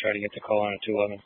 try to get the call on a 211.